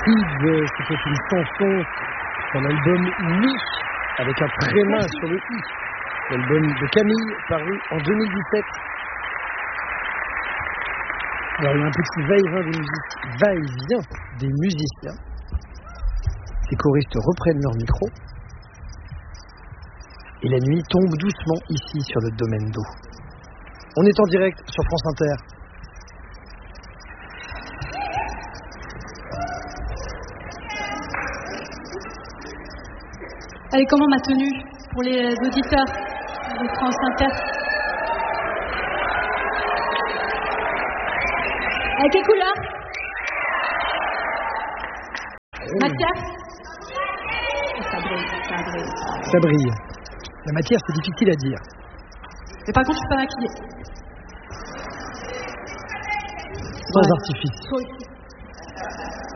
Kids, c'était une chanson d'un album Mi, avec un tréma sur le I. L'album de Camille, paru en 2017. Alors, il y a un petit va-et-vient des musiciens. Les choristes reprennent leur micro. Et la nuit tombe doucement ici sur le domaine d'eau. On est en direct sur France Inter. Allez, comment ma tenue pour les auditeurs de France Inter? Avec quelle couleur? Matière? Ça brille. La matière, c'est difficile à dire. Mais par contre, je suis pas maquillée. Sans artifice. Toi aussi.